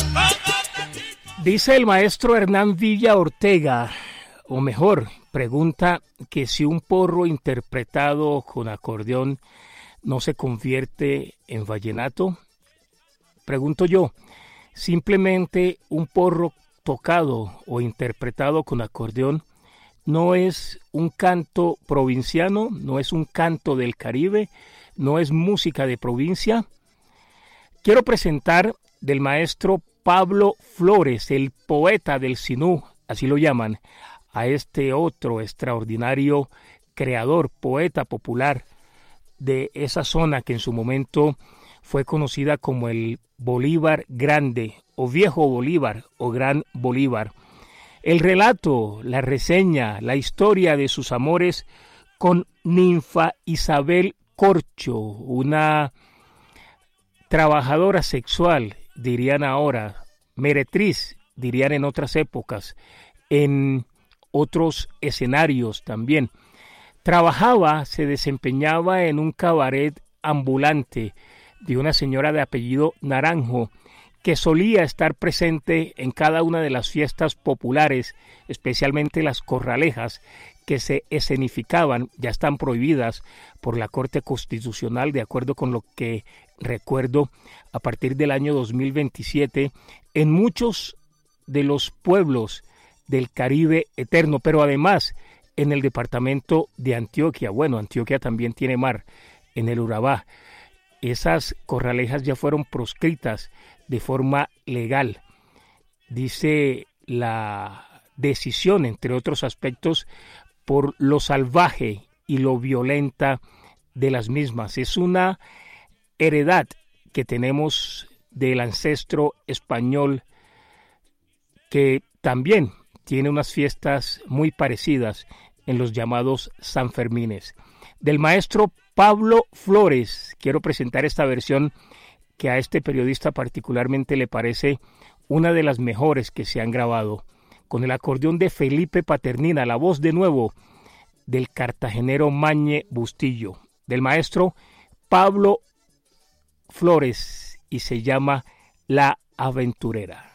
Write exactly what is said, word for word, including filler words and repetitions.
Dice el maestro Hernán Villa Ortega, o mejor, pregunta que si un porro interpretado con acordeón no se convierte en vallenato. Pregunto yo, simplemente un porro tocado o interpretado con acordeón no es un canto provinciano, no es un canto del Caribe, no es música de provincia. Quiero presentar del maestro Pablo Flores, el poeta del Sinú, así lo llaman, a este otro extraordinario creador, poeta popular de esa zona que en su momento fue conocida como el Bolívar Grande, o Viejo Bolívar, o Gran Bolívar. El relato, la reseña, la historia de sus amores con Ninfa Isabel Corcho, una trabajadora sexual, dirían ahora, meretriz, dirían en otras épocas, en otros escenarios también. Trabajaba, se desempeñaba en un cabaret ambulante de una señora de apellido Naranjo, que solía estar presente en cada una de las fiestas populares, especialmente las corralejas, que se escenificaban, ya están prohibidas por la Corte Constitucional, de acuerdo con lo que recuerdo, a partir del año dos mil veintisiete, en muchos de los pueblos del Caribe eterno, pero además en el departamento de Antioquia. Bueno, Antioquia también tiene mar, en el Urabá. Esas corralejas ya fueron proscritas de forma legal. Dice la decisión, entre otros aspectos, por lo salvaje y lo violenta de las mismas. Es una heredad que tenemos del ancestro español, que también tiene unas fiestas muy parecidas en los llamados Sanfermines. Del maestro Pablo Flores quiero presentar esta versión que a este periodista particularmente le parece una de las mejores que se han grabado, con el acordeón de Felipe Paternina, la voz de nuevo del cartagenero Mañe Bustillo, del maestro Pablo Flores, y se llama La Aventurera.